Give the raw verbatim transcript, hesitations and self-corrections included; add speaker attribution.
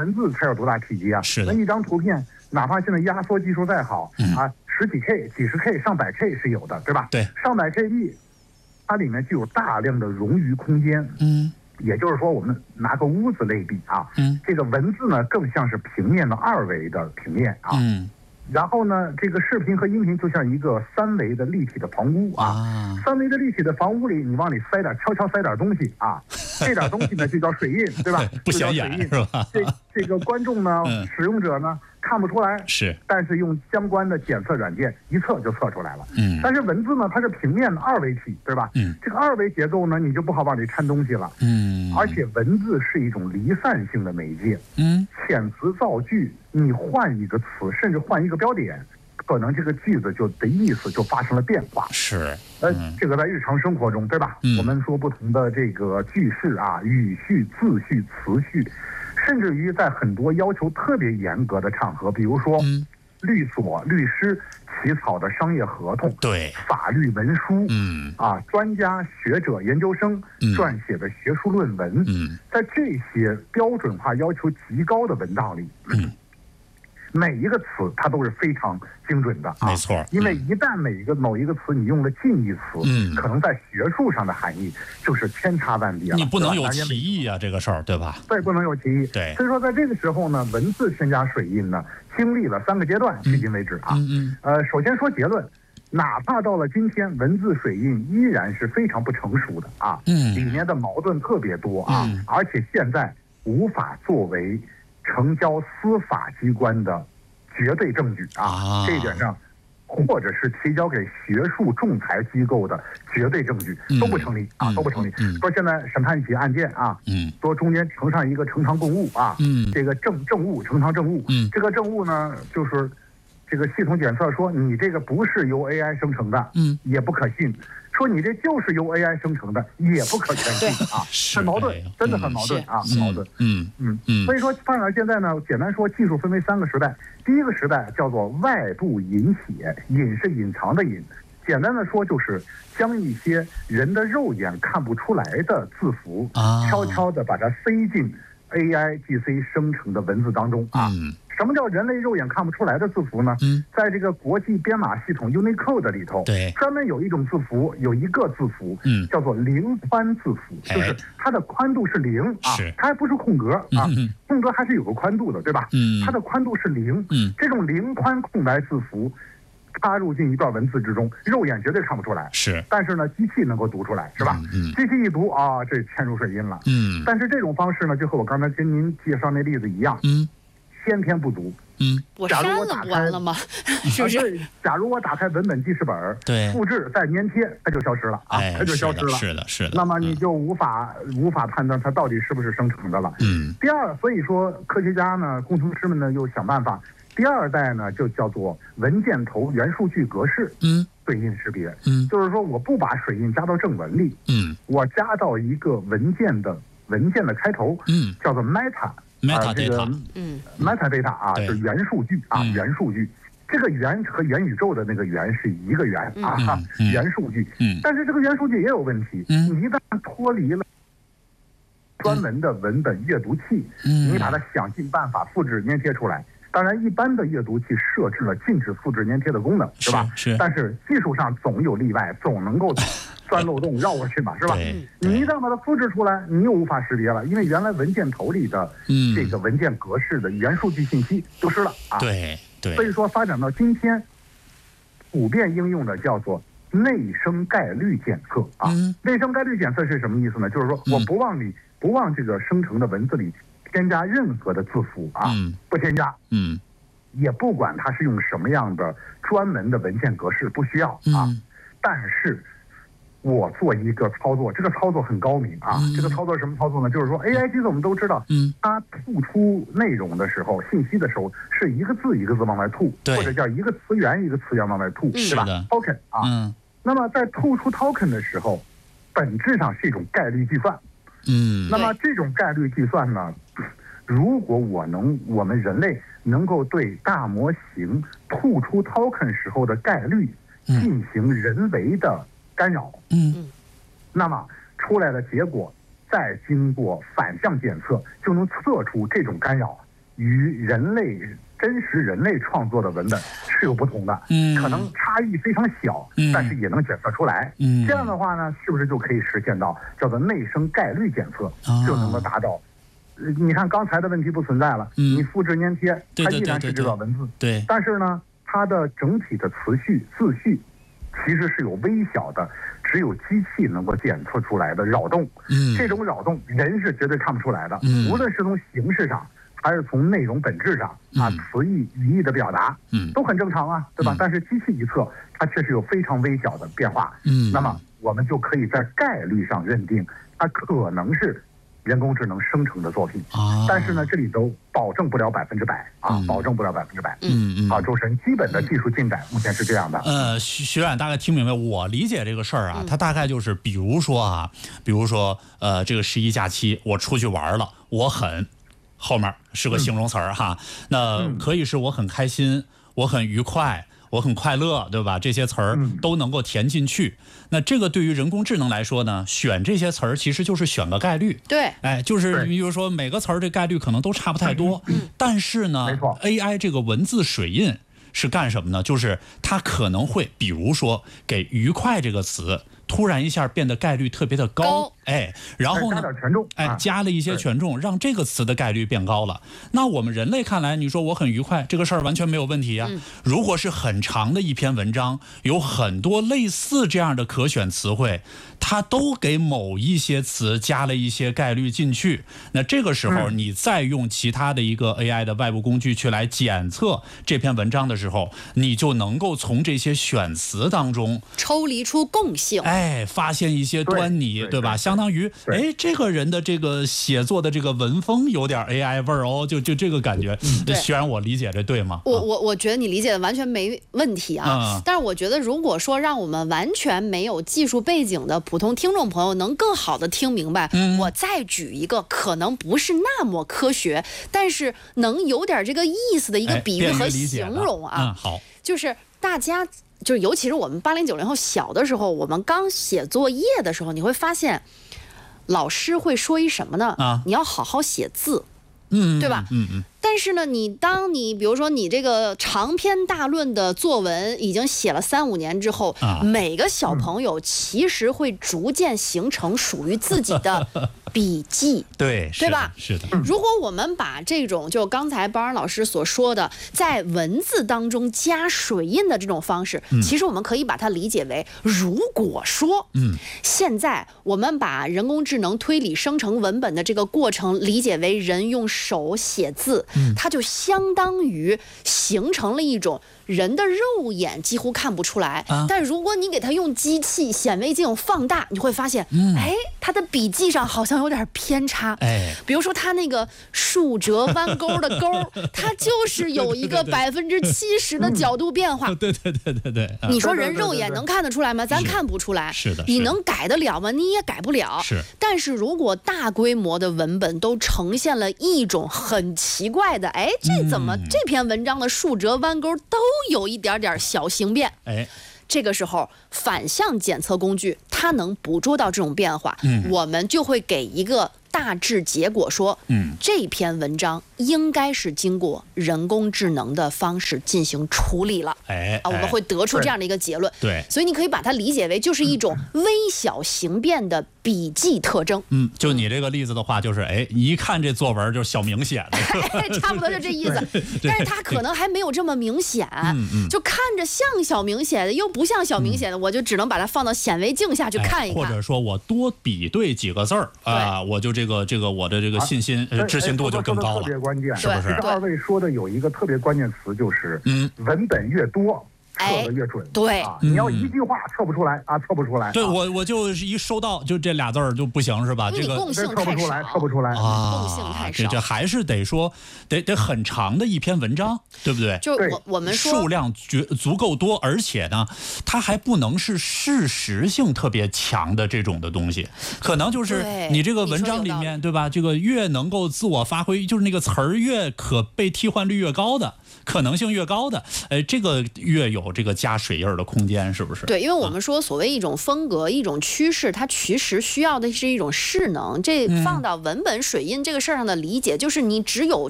Speaker 1: 文字才有多大体积啊？
Speaker 2: 是的。
Speaker 1: 那一张图片，哪怕现在压缩技术再好、嗯、啊，十几 K、几十 K、上百 K 是有的，对吧？
Speaker 2: 对。
Speaker 1: 上百 K B， 它里面具有大量的冗余空间。
Speaker 2: 嗯。
Speaker 1: 也就是说，我们拿个屋子类比啊，
Speaker 2: 嗯，
Speaker 1: 这个文字呢更像是平面的二维的平面啊。
Speaker 2: 嗯。
Speaker 1: 然后呢，这个视频和音频就像一个三维的立体的房屋啊，啊三维的立体的房屋里，你往里塞点，悄悄塞点东西啊，这点东西呢就叫水印，对吧？
Speaker 2: 不显眼是吧？
Speaker 1: 这这个观众呢、嗯，使用者呢看不出来，
Speaker 2: 是，
Speaker 1: 但是用相关的检测软件一测就测出来了。
Speaker 2: 嗯，
Speaker 1: 但是文字呢，它是平面的二维体，对吧？
Speaker 2: 嗯，这
Speaker 1: 个二维结构呢，你就不好往里掺东西了。
Speaker 2: 嗯，
Speaker 1: 而且文字是一种离散性的媒介。
Speaker 2: 嗯，
Speaker 1: 遣词造句，你换一个词，甚至换一个标点。可能这个句子就的意思就发生了变化，
Speaker 2: 是，
Speaker 1: 呃，这个在日常生活中，对吧？
Speaker 2: 嗯，
Speaker 1: 我们说不同的这个句式啊、语序、字序、词序，甚至于在很多要求特别严格的场合，比如说，
Speaker 2: 嗯，
Speaker 1: 律所、律师起草的商业合同，
Speaker 2: 对，
Speaker 1: 法律文书，
Speaker 2: 嗯，
Speaker 1: 啊，专家学者、研究生撰写的学术论文，
Speaker 2: 嗯，
Speaker 1: 在这些标准化要求极高的文档里，
Speaker 2: 嗯。
Speaker 1: 每一个词它都是非常精准的、啊，
Speaker 2: 没错。
Speaker 1: 因为一旦每一个某一个词你用了近义词，
Speaker 2: 嗯，
Speaker 1: 可能在学术上的含义就是千差万别了。
Speaker 2: 你不能有歧义啊，这个事儿，对吧？
Speaker 1: 对，不能有歧义。
Speaker 2: 对，
Speaker 1: 所以说在这个时候呢，文字添加水印呢，经历了三个阶段，迄今为止啊。
Speaker 2: 嗯嗯。
Speaker 1: 呃，首先说结论，哪怕到了今天，文字水印依然是非常不成熟的啊。
Speaker 2: 嗯。
Speaker 1: 里面的矛盾特别多啊，
Speaker 2: 嗯、
Speaker 1: 而且现在无法作为成交司法机关的绝对证据啊，
Speaker 2: 啊
Speaker 1: 这一点上，或者是提交给学术仲裁机构的绝对证据都不成立、
Speaker 2: 嗯、
Speaker 1: 啊，都不成立。
Speaker 2: 嗯、
Speaker 1: 说现在审判一起案件啊，
Speaker 2: 嗯，
Speaker 1: 说中间呈上一个呈堂供物啊，
Speaker 2: 嗯，
Speaker 1: 这个证证物呈堂证物，
Speaker 2: 嗯，
Speaker 1: 这个证物呢，就是这个系统检测说你这个不是由 A I 生成的，
Speaker 2: 嗯，
Speaker 1: 也不可信。说你这就是由 A I 生成的，也不可全信啊，很矛盾，真的很矛盾啊，很矛盾。
Speaker 2: 嗯
Speaker 1: 嗯嗯。所以说，放到现在呢，简单说，技术分为三个时代。第一个时代叫做外部隐写，隐是隐藏的隐。简单的说，就是将一些人的肉眼看不出来的字符，
Speaker 2: 啊，
Speaker 1: 悄悄的把它塞进 A I G C 生成的文字当中啊。
Speaker 2: 嗯。
Speaker 1: 什么叫人类肉眼看不出来的字符呢？
Speaker 2: 嗯，
Speaker 1: 在这个国际编码系统 Unicode 里头，
Speaker 2: 对，
Speaker 1: 专门有一种字符，有一个字符，
Speaker 2: 嗯，
Speaker 1: 叫做零宽字符，
Speaker 2: 哎、
Speaker 1: 就是它的宽度是零啊，
Speaker 2: 是
Speaker 1: 它还不是空格啊，
Speaker 2: 嗯、
Speaker 1: 空格还是有个宽度的，对吧？
Speaker 2: 嗯，
Speaker 1: 它的宽度是零，
Speaker 2: 嗯，
Speaker 1: 这种零宽空白字符插入进一段文字之中，肉眼绝对看不出来，
Speaker 2: 是，
Speaker 1: 但是呢，机器能够读出来，是吧？
Speaker 2: 嗯，
Speaker 1: 机器一读啊，这嵌入水印了，
Speaker 2: 嗯，
Speaker 1: 但是这种方式呢，就和我刚才跟您介绍那例子一样，
Speaker 2: 嗯。
Speaker 1: 先天不足，
Speaker 2: 嗯，
Speaker 3: 我删了不完了吗？是不是？
Speaker 1: 假如我打开文本记事本，
Speaker 2: 对，
Speaker 1: 复制再粘贴，它就消失了啊，
Speaker 2: 哎、
Speaker 1: 它就消失了。
Speaker 2: 是的，是的。
Speaker 1: 那么你就无法、嗯、无法判断它到底是不是生成的了。
Speaker 2: 嗯。
Speaker 1: 第二，所以说科学家呢、工程师们呢又想办法，第二代呢就叫做文件头元数据格式，
Speaker 2: 嗯，
Speaker 1: 水印识别，
Speaker 2: 嗯，
Speaker 1: 就是说我不把水印加到正文里，
Speaker 2: 嗯，
Speaker 1: 我加到一个文件的文件的开头，
Speaker 2: 嗯，
Speaker 1: 叫做 meta。
Speaker 2: Meta data，
Speaker 3: 嗯
Speaker 1: ，Meta data 啊，是元数据啊，元数据。这个元和元宇宙的那个元是一个元啊，元数据。
Speaker 2: 嗯，
Speaker 1: 但是这个元数据也有问题。
Speaker 2: 嗯，
Speaker 1: 你一旦脱离了专门的文本阅读器，
Speaker 2: 嗯，
Speaker 1: 你把它想尽办法复制粘贴出来。当然，一般的阅读器设置了禁止复制粘贴的功能，是吧？
Speaker 2: 是。
Speaker 1: 但是技术上总有例外，总能够钻漏洞绕过去嘛，是吧？你一旦把它复制出来，你又无法识别了，因为原来文件头里的这个文件格式的元数据信息丢失了啊。
Speaker 2: 对对。
Speaker 1: 所以说，发展到今天，普遍应用的叫做内生概率检测啊。
Speaker 2: 嗯、
Speaker 1: 内生概率检测是什么意思呢？就是说我不往里、嗯、不往这个生成的文字里添加任何的字符啊，
Speaker 2: 嗯、
Speaker 1: 不添加，
Speaker 2: 嗯，
Speaker 1: 也不管它是用什么样的专门的文件格式，不需要啊。
Speaker 2: 嗯、
Speaker 1: 但是，我做一个操作，这个操作很高明啊。
Speaker 2: 嗯、
Speaker 1: 这个操作是什么操作呢？就是说 A I 机子我们都知道，
Speaker 2: 嗯，
Speaker 1: 它吐出内容的时候，信息的时候是一个字一个字往外吐，或者叫一个词源一个词源往外吐，对吧 ？token 啊。
Speaker 2: 嗯。
Speaker 1: 那么在吐出 token 的时候，本质上是一种概率计算。
Speaker 2: 嗯。
Speaker 1: 那么这种概率计算呢，如果我能，我们人类能够对大模型吐出 token 时候的概率进行人为的干扰，
Speaker 2: 嗯，
Speaker 1: 那么出来的结果再经过反向检测，就能测出这种干扰与人类真实人类创作的文本是有不同的，
Speaker 2: 嗯，
Speaker 1: 可能差异非常小，
Speaker 2: 嗯，
Speaker 1: 但是也能检测出来，
Speaker 2: 嗯，
Speaker 1: 这样的话呢，是不是就可以实现到叫做内生概率检测，
Speaker 2: 啊、
Speaker 1: 就能够达到？呃，你看刚才的问题不存在了，
Speaker 2: 嗯，
Speaker 1: 你复制粘贴，它依然是这段文字，
Speaker 2: 对，对对对对，
Speaker 1: 但是呢，它的整体的词序字序其实是有微小的，只有机器能够检测出来的扰动，
Speaker 2: 嗯，
Speaker 1: 这种扰动人是绝对看不出来的，
Speaker 2: 嗯，
Speaker 1: 无论是从形式上还是从内容本质上啊，
Speaker 2: 嗯、
Speaker 1: 词义语义的表达，
Speaker 2: 嗯，
Speaker 1: 都很正常啊，对吧？
Speaker 2: 嗯、
Speaker 1: 但是机器一测，它确实有非常微小的变化，
Speaker 2: 嗯，
Speaker 1: 那么我们就可以在概率上认定它可能是人工智能生成的作品，
Speaker 2: 啊，
Speaker 1: 但是呢，这里都保证不了百分之百啊，
Speaker 2: 嗯、
Speaker 1: 保证不了百分之百。
Speaker 2: 嗯嗯。
Speaker 1: 好，主持人，基本的技术进展目前是这样的。
Speaker 2: 呃，徐徐冉大概听明白，我理解这个事儿啊，
Speaker 3: 嗯、
Speaker 2: 它大概就是，比如说啊，比如说呃，这个十一假期我出去玩了，我很，后面是个形容词儿哈，嗯、那可以是我很开心，我很愉快。我很快乐，对吧？这些词儿都能够填进去。嗯、那这个对于人工智能来说呢，选这些词儿其实就是选个概率。
Speaker 3: 对，
Speaker 2: 哎，就是比如说每个词儿这概率可能都差不太多，
Speaker 3: 嗯、
Speaker 2: 但是呢 ，A I 这个文字水印是干什么呢？就是它可能会，比如说给愉快这个词突然一下变得概率特别的高。高哎，然后呢？哎，加了一些权重，让这个词的概率变高了。那我们人类看来，你说我很愉快，这个事儿完全没有问题呀、啊。
Speaker 3: 嗯、
Speaker 2: 如果是很长的一篇文章，有很多类似这样的可选词汇，它都给某一些词加了一些概率进去。那这个时候，你再用其他的一个 A I 的外部工具去来检测这篇文章的时候，你就能够从这些选词当中
Speaker 3: 抽离出共性，
Speaker 2: 哎，发现一些端倪， 对, 对吧？相当于，哎，这个人的这个写作的这个文风有点 A I 味儿哦，就就这个感觉。
Speaker 3: 嗯、
Speaker 2: 虽然我理解这对吗？
Speaker 3: 我我我觉得你理解的完全没问题啊。嗯、但是我觉得，如果说让我们完全没有技术背景的普通听众朋友能更好的听明白，嗯、我再举一个可能不是那么科学，但是能有点这个意思的一个比喻和形容啊。
Speaker 2: 哎、嗯，好，
Speaker 3: 就是大家。就是尤其是我们八零九零后小的时候，我们刚写作业的时候，你会发现，老师会说一什么呢？啊，你要好好写字，
Speaker 2: 嗯，
Speaker 3: 对吧？
Speaker 2: 嗯嗯。
Speaker 3: 但是呢，你当你比如说你这个长篇大论的作文已经写了三五年之后，啊、每个小朋友其实会逐渐形成属于自己的笔记，
Speaker 2: 对，
Speaker 3: 对吧？
Speaker 2: 是的。
Speaker 3: 如果我们把这种就刚才包安老师所说的，在文字当中加水印的这种方式，嗯、其实我们可以把它理解为，如果说，
Speaker 2: 嗯，
Speaker 3: 现在我们把人工智能推理生成文本的这个过程理解为人用手写字。它就相当于形成了一种人的肉眼几乎看不出来，啊、但如果你给它用机器显微镜放大，你会发现，嗯、哎，它的笔记上好像有点偏差。
Speaker 2: 哎，
Speaker 3: 比如说它那个竖折弯钩的钩，它就是有一个百分之七十的角度变化。
Speaker 2: 对对对对对。
Speaker 3: 你说人肉眼能看得出来吗？咱看不出来。
Speaker 2: 是的。
Speaker 3: 你能改得了吗？你也改不了。
Speaker 2: 是。
Speaker 3: 但是如果大规模的文本都呈现了一种很奇怪的，哎，这怎么、嗯、这篇文章的竖折弯钩都有一点点小形变？
Speaker 2: 哎，
Speaker 3: 这个时候反向检测工具它能捕捉到这种变化，
Speaker 2: 嗯，
Speaker 3: 我们就会给一个大致结果说，
Speaker 2: 嗯，
Speaker 3: 这篇文章应该是经过人工智能的方式进行处理了，
Speaker 2: 哎，
Speaker 3: 啊，我们会得出这样的一个结论。
Speaker 2: 对，
Speaker 3: 所以你可以把它理解为就是一种微小形变的笔记特征。
Speaker 2: 嗯，就你这个例子的话，就是哎，一看这作文就是小明写的，
Speaker 3: 哎，差不多就这意思。但是它可能还没有这么明显，
Speaker 2: 嗯嗯，
Speaker 3: 就看着像小明写的，又不像小明写的，嗯、我就只能把它放到显微镜下去看一看，
Speaker 2: 哎、或者说我多比对几个字儿啊，我就这个这个我的这个信心、啊、知信度就更高了，
Speaker 1: 特别关键，
Speaker 2: 是不是？
Speaker 1: 二位说的有一个特别关键词，就是
Speaker 2: 嗯，
Speaker 1: 文本越多。测的越准，
Speaker 3: 哎、对、
Speaker 1: 啊，你要一句话测不出来啊，测不出来。
Speaker 2: 对、啊、我，我就是一收到就这俩字儿就不行，是吧？这个
Speaker 3: 共性
Speaker 1: 测不出来，测不出来
Speaker 2: 啊，
Speaker 3: 共性太少。
Speaker 2: 这这还是得说，得得很长的一篇文章，对不对？
Speaker 3: 就我我们说
Speaker 2: 数量足足够多，而且呢，它还不能是事实性特别强的这种的东西，可能就是你这个文章里面，对吧？这个越能够自我发挥，就是那个词儿越可被替换率越高的。可能性越高的，呃，这个越有这个加水印的空间，是不是？
Speaker 3: 对，因为我们说所谓一种风格、啊、一种趋势，它其实需要的是一种势能。这放到文本水印这个事儿上的理解，就是你只有